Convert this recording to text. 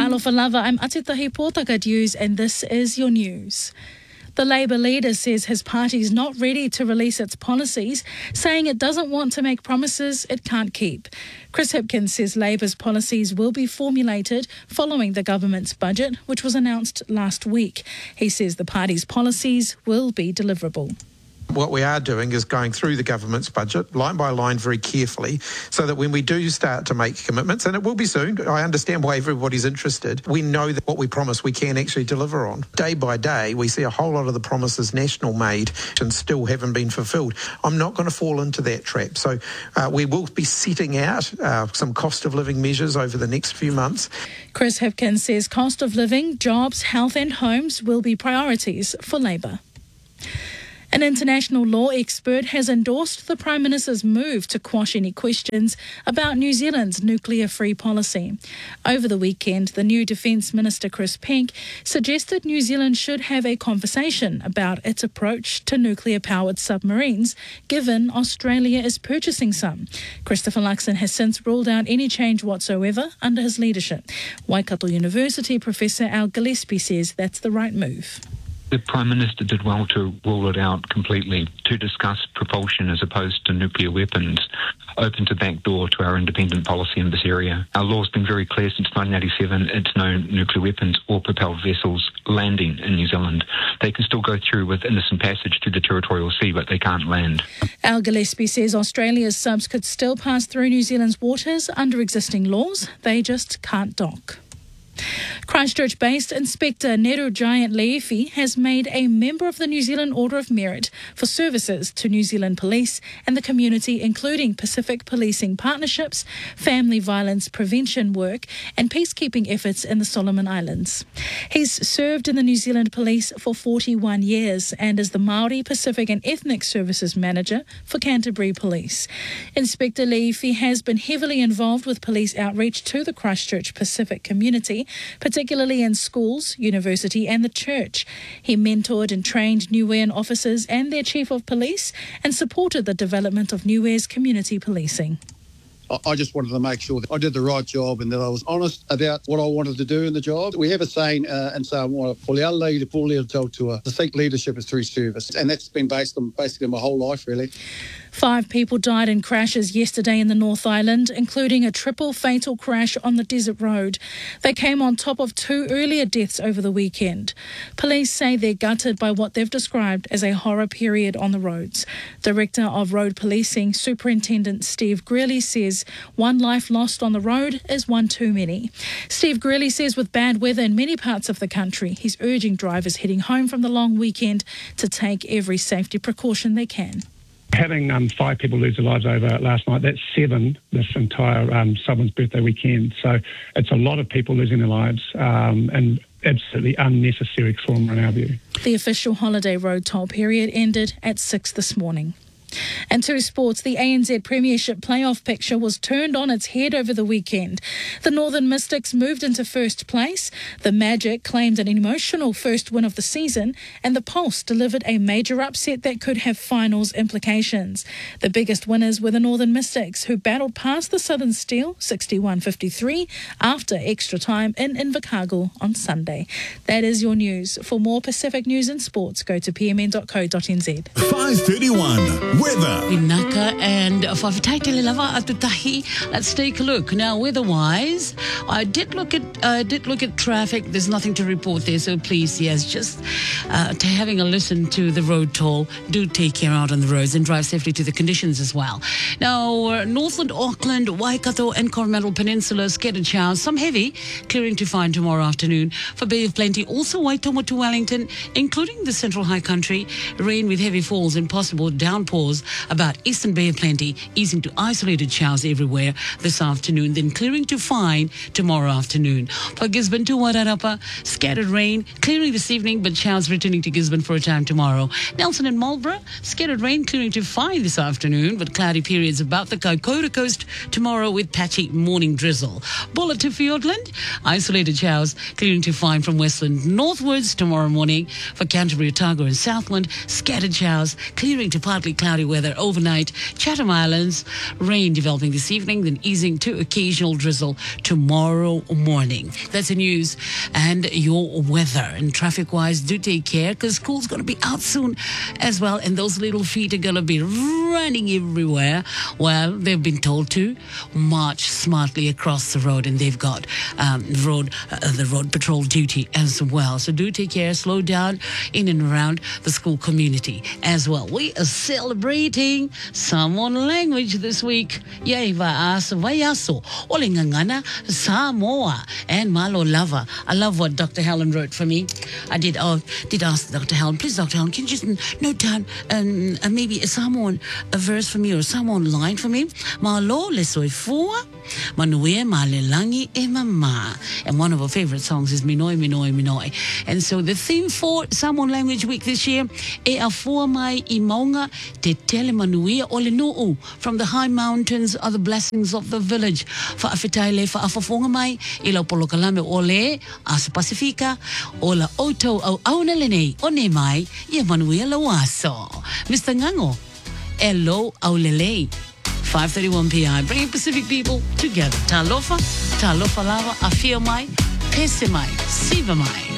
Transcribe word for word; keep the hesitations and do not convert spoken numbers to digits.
Talofa lava, I'm Atitahi Pōtaka News, and this is your news. The Labour leader says his party is not ready to release its policies, saying it doesn't want to make promises it can't keep. Chris Hipkins says Labour's policies will be formulated following the government's budget, which was announced last week. He says the party's policies will be deliverable. What we are doing is going through the government's budget line by line very carefully so that when we do start to make commitments, and it will be soon, I understand why everybody's interested, we know that what we promise we can actually deliver on. Day by day, we see a whole lot of the promises National made and still haven't been fulfilled. I'm not going to fall into that trap. So uh, we will be setting out uh, some cost of living measures over the next few months. Chris Hipkins says cost of living, jobs, health and homes will be priorities for Labour. An international law expert has endorsed the Prime Minister's move to quash any questions about New Zealand's nuclear-free policy. Over the weekend, the new Defence Minister Chris Penk suggested New Zealand should have a conversation about its approach to nuclear-powered submarines, given Australia is purchasing some. Christopher Luxon has since ruled out any change whatsoever under his leadership. Waikato University Professor Al Gillespie says that's the right move. The Prime Minister did well to rule it out completely, to discuss propulsion as opposed to nuclear weapons, opened a back door to our independent policy in this area. Our law's been very clear since nineteen eighty-seven, it's no nuclear weapons or propelled vessels landing in New Zealand. They can still go through with innocent passage to the territorial sea, but they can't land. Al Gillespie says Australia's subs could still pass through New Zealand's waters under existing laws, they just can't dock. Christchurch-based Inspector Neru Giant Leifi has made a member of the New Zealand Order of Merit for services to New Zealand Police and the community, including Pacific policing partnerships, family violence prevention work and peacekeeping efforts in the Solomon Islands. He's served in the New Zealand Police for forty-one years and is the Māori, Pacific and Ethnic Services Manager for Canterbury Police. Inspector Leifi has been heavily involved with police outreach to the Christchurch Pacific community, particularly in schools, university and the church. He mentored and trained Niuean officers and their chief of police and supported the development of Niue's community policing. I just wanted to make sure that I did the right job and that I was honest about what I wanted to do in the job. We have a saying uh, in Samoa, to seek leadership is through service. And that's been based on basically my whole life, really. Five people died in crashes yesterday in the North Island, including a triple fatal crash on the Desert Road. They came on top of two earlier deaths over the weekend. Police say they're gutted by what they've described as a horror period on the roads. Director of Road Policing, Superintendent Steve Greeley, says one life lost on the road is one too many. Steve Greeley says with bad weather in many parts of the country, he's urging drivers heading home from the long weekend to take every safety precaution they can. Having um, five people lose their lives over last night, that's seven this entire um, someone's birthday weekend. So it's a lot of people losing their lives um, and absolutely unnecessary trauma in our view. The official holiday road toll period ended at six this morning. And to sports, the A N Z Premiership playoff picture was turned on its head over the weekend. The Northern Mystics moved into first place, the Magic claimed an emotional first win of the season, and the Pulse delivered a major upset that could have finals implications. The biggest winners were the Northern Mystics, who battled past the Southern Steel sixty-one fifty-three after extra time in Invercargill on Sunday. That is your news. For more Pacific news and sports, go to p m n dot co dot n z. five thirty-one. Weather. Inaka and whawhitaitele lava atutahi. Let's take a look. Now, weather-wise, I did look at I did look at traffic. There's nothing to report there, so please, yes, just uh, to having a listen to the road toll. Do take care out on the roads and drive safely to the conditions as well. Now, uh, Northland, Auckland, Waikato and Coromandel Peninsula, scattered showers, some heavy, clearing to find tomorrow afternoon. For Bay of Plenty, also Waitomo to Wellington, including the Central High Country, rain with heavy falls and possible downpours about Eastern Bay of Plenty, easing to isolated showers everywhere this afternoon, then clearing to fine tomorrow afternoon. For Gisborne to Wairarapa, scattered rain, clearing this evening, but showers returning to Gisborne for a time tomorrow. Nelson and Marlborough, scattered rain, clearing to fine this afternoon, but cloudy periods about the Kaikoura coast tomorrow with patchy morning drizzle. Bulla to Fiordland, isolated showers, clearing to fine from Westland northwards tomorrow morning. For Canterbury, Otago and Southland, scattered showers, clearing to partly cloudy cloudy weather overnight. Chatham Islands, rain developing this evening, then easing to occasional drizzle tomorrow morning. That's the news and your weather. And traffic-wise, do take care because school's going to be out soon as well, and those little feet are going to be running everywhere. Well, they've been told to march smartly across the road, and they've got um, road uh, the road patrol duty as well. So do take care, slow down in and around the school community as well. We are celebrating Samoan language this week. Yay, va'asa vayaso, olingangana Samoa and malo lava. I love what Doctor Helen wrote for me. I did oh, did ask Doctor Helen, please, Doctor Helen, can you just note down um, uh, maybe a Samoan a verse for me or a Samoan line for me? Malo le soifua, manuia malelangi e mama. And one of our favorite songs is Minoi, Minoi, Minoi. And so the theme for Samoan Language Week this year, e a fua mai I maunga te tele manuia o le nuu. From the high mountains are the blessings of the village. Fa'awhitaile fa'afafonga mai I lau polokalame o le asa Pasifika o la oto au auna lenei o ne mai ia manuia lauaso. Mister Ngango, elo au lelei. five thirty-one P I, bringing Pacific people together. Talofa, talofa lava, afio mai, pese mai, siva mai.